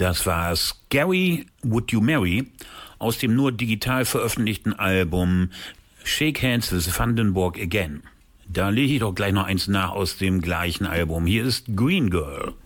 Das war Scary Would You Marry aus dem nur digital veröffentlichten Album Shake Hands with Vandenborg Again. Da lege ich doch gleich noch eins nach aus dem gleichen Album. Hier ist Green Girl.